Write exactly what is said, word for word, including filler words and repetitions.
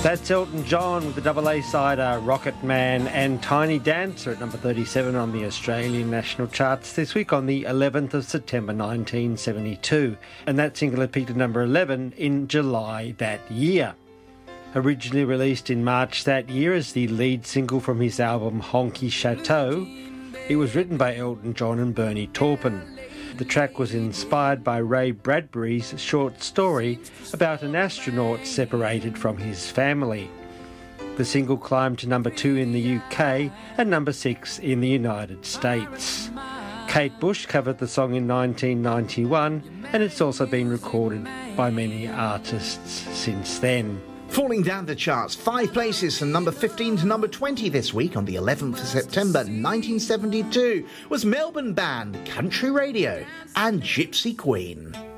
That's Elton John with the double A-sider Rocket Man and Tiny Dancer at number thirty-seven on the Australian national charts this week on the eleventh of September nineteen seventy-two. And that single had peaked at number eleven in July that year. Originally released in March that year as the lead single from his album Honky Chateau, it was written by Elton John and Bernie Taupin. The track was inspired by Ray Bradbury's short story about an astronaut separated from his family. The single climbed to number two in the U K and number six in the United States. Kate Bush covered the song in nineteen ninety-one, and it's also been recorded by many artists since then. Falling down the charts, five places from number fifteen to number twenty this week on the eleventh of September nineteen seventy-two was Melbourne band Country Radio and Gypsy Queen.